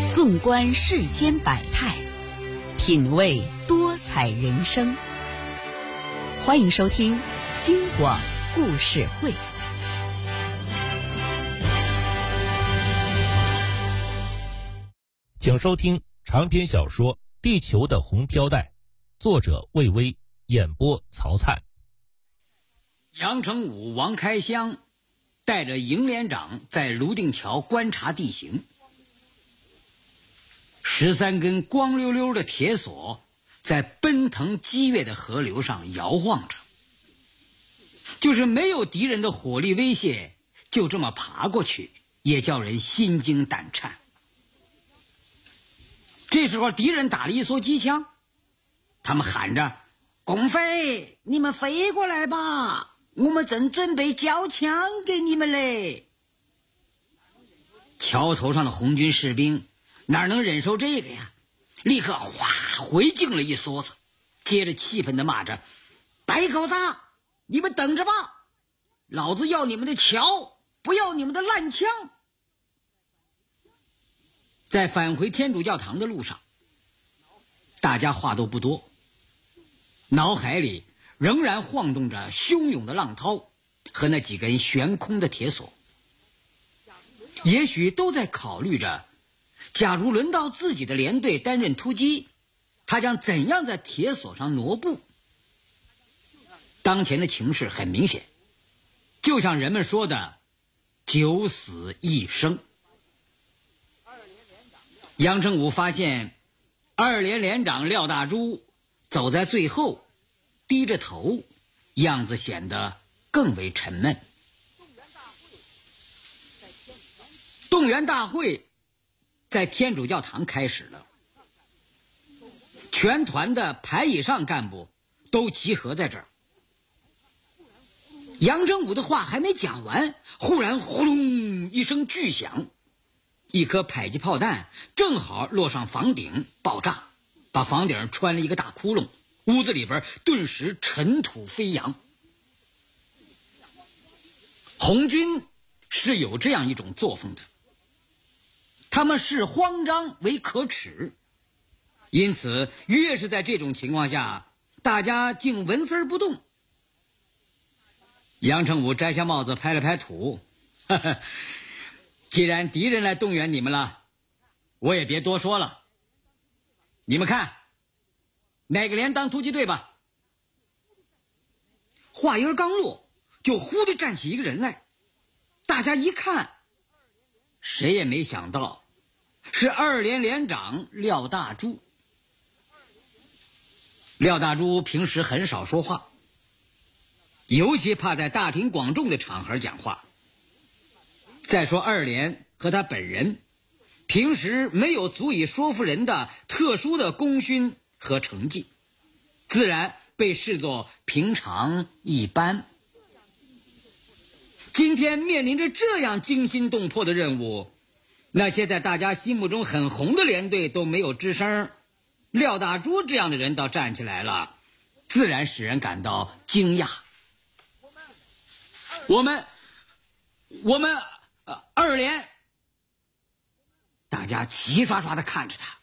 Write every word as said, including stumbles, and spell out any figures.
纵观世间百态，品味多彩人生。欢迎收听京广故事会。 请收听长篇小说《地球的红飘带》，作者魏巍，演播曹灿。 杨成武、王开湘带着营连长在泸定桥观察地形。十三根光溜溜的铁索在奔腾激越的河流上摇晃着，就是没有敌人的火力威胁，就这么爬过去也叫人心惊胆颤。这时候敌人打了一梭机枪，他们喊着：共飞，你们飞过来吧，我们正准备交枪给你们嘞。桥头上的红军士兵哪能忍受这个呀，立刻哗回敬了一梭子，接着气愤地骂着：白口子，你们等着吧，老子要你们的桥，不要你们的烂枪。在返回天主教堂的路上，大家话都不多，脑海里仍然晃动着汹涌的浪涛和那几根悬空的铁索，也许都在考虑着，假如轮到自己的连队担任突击，他将怎样在铁索上挪步。当前的情势很明显，就像人们说的九死一生。杨成武发现二连连长廖大珠走在最后，低着头，样子显得更为沉闷。动员大会在天主教堂开始了，全团的排以上干部都集合在这儿。杨成武的话还没讲完，忽然呼隆一声巨响，一颗迫击炮弹正好落上房顶爆炸，把房顶穿了一个大窟窿，屋子里边顿时尘土飞扬。红军是有这样一种作风的，他们视慌张为可耻，因此越是在这种情况下，大家竟纹丝不动。杨成武摘下帽子拍了拍土，呵呵，既然敌人来动员你们了，我也别多说了。你们看哪个连当突击队吧。话音刚落，就忽地站起一个人来，大家一看，谁也没想到是二连连长廖大珠。廖大珠平时很少说话，尤其怕在大庭广众的场合讲话。再说二连和他本人平时没有足以说服人的特殊的功勋和成绩，自然被视作平常一般。今天面临着这样惊心动魄的任务，那些在大家心目中很红的连队都没有吱声，廖大珠这样的人倒站起来了，自然使人感到惊讶。我们我们呃二连，大家齐刷刷地看着他。